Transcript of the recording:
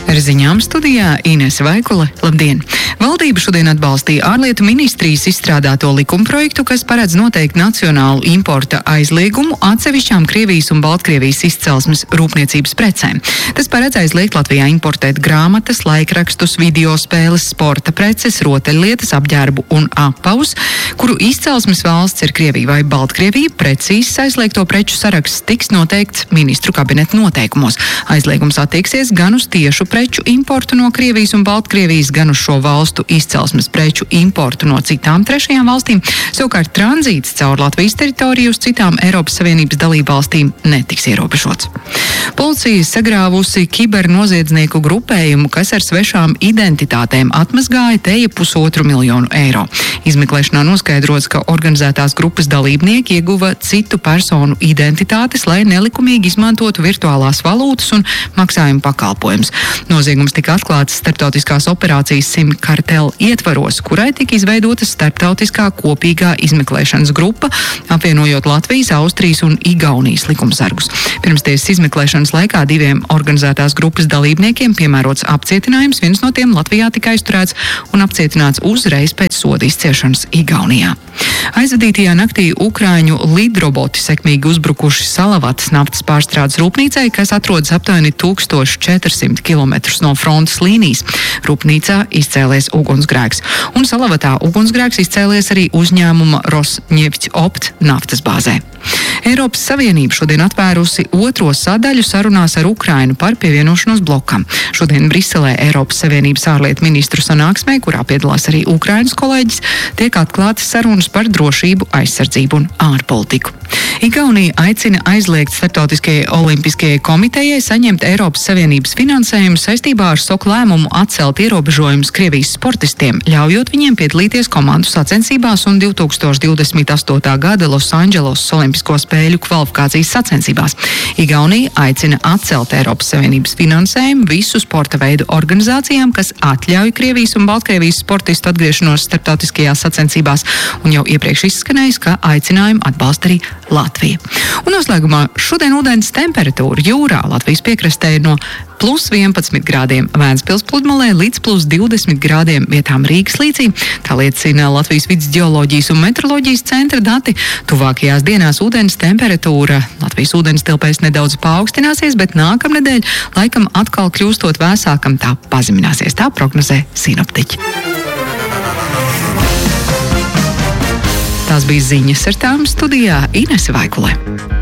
Ar ziņām studijā Inese Vaikule. Labdien! Valdība šodien atbalstīja ārlietu ministrijas izstrādāto likumprojektu, kas paredz noteikt nacionālu importa aizliegumu atsevišķām Krievijas un Baltkrievijas izcelsmes rūpniecības precēm. Tas paredz aizliegt Latvijā importēt grāmatas, laikrakstus, videospēles, sporta preces, rotaļlietas, apģērbu un apavus, kuru izcelsmes valsts ir Krievija vai Baltkrievija. Precīzs aizliegto preču saraksts tiks noteikts ministru kabineta noteikumos. Aizliegums attieksies gan uz tiešu preču importu no Krievijas un Baltkrievijas, gan uz šo valstu izcelsmes preču importu no citām trešajām valstīm. Savukārt tranzīts caur Latvijas teritoriju uz citām Eiropas Savienības dalībvalstīm netiks ierobežots. Policija sagrāvusi kibernoziedznieku grupējumu, kas ar svešām identitātēm atmazgāja teja 1,5 miljonu eiro. Izmeklēšanā noskaidrots, ka organizētās grupas dalībnieki ieguva citu personu identitātes, lai nelikumīgi izmantotu virtuālās valūtas un maksājumu pakalpojumus. Noziegums tika atklāts starptautiskās operācijas Simkartel ietvaros, kurai tika izveidota starptautiskā kopīgā izmeklēšanas grupa, apvienojot Latvijas, Austrijas un Igaunijas likumsargus. Pirmstiesas izmeklēšanas laikā 2 organizētās grupas dalībniekiem piemērots apcietinājums, viens no tiem Latvijā tika aizturēts un apcietināts uzreiz pēc soda izciešana Igaunijā. Aizvadītajā naktī Ukraiņu lidroboti sekmīgi uzbrukuši Salavatas naftas pārstrādes rūpnīcai, kas atrodas aptuveni 1400 km no frontes līnijas. Rūpnīcā izcēlies ugunsgrēks, un Salavatā ugunsgrēks izcēlies arī uzņēmuma Rosneftopt naftas bāzē. Eiropas Savienība šodien atvērusi 2. sadaļu sarunās ar Ukrainu par pievienošanos blokam. Šodien Briselē Eiropas Savienības ārlietu ministru sanāksmē, kurā piedalās arī Ukrainas kolēģis, tiek atklātas sarunas par drošību, aizsardzību un ārpolitiku. Igaunija aicina aizliegt Starptautiskajai olimpiskajai komitejai saņemt Eiropas Savienības finansējumu saistībā ar SOK lēmumu atcelt ierobežojumus Krievijas sportistiem, ļaujot viņiem piedalīties komandu sacensībās un 2028. gada Losandželosas Olimpisko spēļu kvalifikācijas sacensībās. Igaunija aicina atcelt Eiropas Savienības finansējumu visu sporta veidu organizācijām, kas atļauj Krievijas un Baltkrievijas sportistu atgriešanos starptautiskajās sacensībās, un jau iepriekš izskanējis, ka aicinājumu atbalsta arī Latvija. Un noslēgumā šodien ūdens temperatūra jūrā Latvijas piekrastē ir no +11 grādiem Vēncpils pludmalē līdz +20 grādiem vietām Rīgas līcī. Tā liecina Latvijas vidas ģeoloģijas un meteoroloģijas centra dati. Tuvākajās dienās ūdens temperatūra Latvijas ūdens tilpēs nedaudz paaugstināsies, bet nākamnedēļ laikam atkal kļūstot vēsākam tā pazemināsies. Tā prognozē sinoptiķi. Tās bija ziņas, ar tām studijā Inese Vaikule.